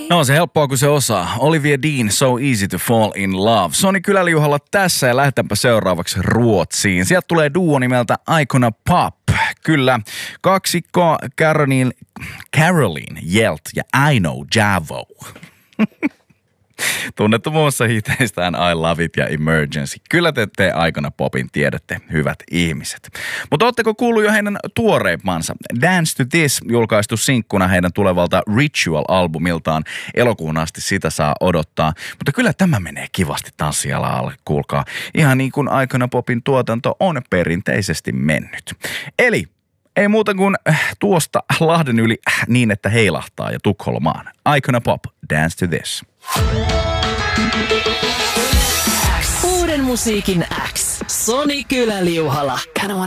No se helppoa kun se osaa. Olivia Dean, So Easy to Fall in Love. Soni Kyläliuhalla tässä ja lähdetäänpä seuraavaksi Ruotsiin. Sieltä tulee duo nimeltä Icona Pop. Kyllä, kaksikko Caroline Yelt ja Aino Javo. Tunnettu muun muassa hiteistään I Love It ja Emergency. Kyllä te Icona Popin tiedätte, hyvät ihmiset. Mutta ootteko kuullut jo heidän tuoreimmansa? Dance to This julkaistu sinkkuna heidän tulevalta Ritual-albumiltaan. Elokuun asti sitä saa odottaa. Mutta kyllä tämä menee kivasti tanssialalle, kuulkaa. Ihan niin kuin Icona Popin tuotanto on perinteisesti mennyt. Eli ei muuta kuin tuosta Lahden yli niin, että heilahtaa ja Tukholmaan. Icona Pop, Dance to This. Uuden musiikin X. Soni Kyläliuhala.